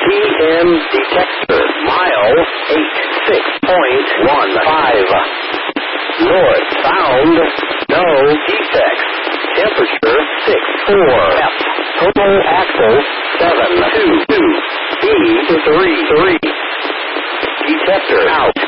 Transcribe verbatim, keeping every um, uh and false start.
M detector. Mile eight six point one five. North bound. No defects. Temperature six four. F. Total axle seven two two. B three three. Detector out.